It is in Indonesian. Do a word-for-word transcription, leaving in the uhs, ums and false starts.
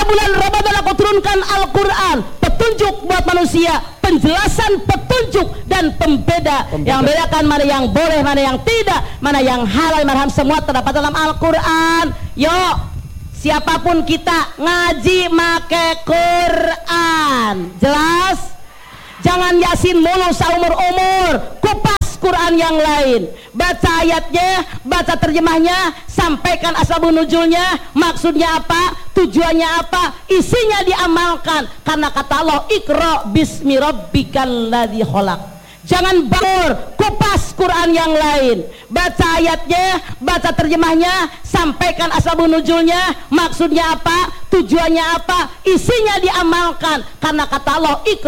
bulan Ramadan aku turunkan Al-Quran, petunjuk buat manusia, penjelasan petunjuk dan pembeda, pembeda yang bedakan mana yang boleh, mana yang tidak, mana yang halal, mana haram, semua terdapat dalam Al-Quran. Yuk, siapapun kita ngaji make Quran, jelas? Jangan Yasin mulu seumur-umur, kupas Quran yang lain, baca ayatnya, baca terjemahnya, sampaikan asbabun nuzulnya, maksudnya apa, tujuannya apa, isinya diamalkan, karena kata Allah Iqra bismi rabbikal ladzi khalaq. Jangan bangun, kupas Quran yang lain, baca ayatnya, baca terjemahnya, sampaikan asbabun nuzulnya, maksudnya apa, tujuannya apa, isinya diamalkan, karena kata Allah Iqra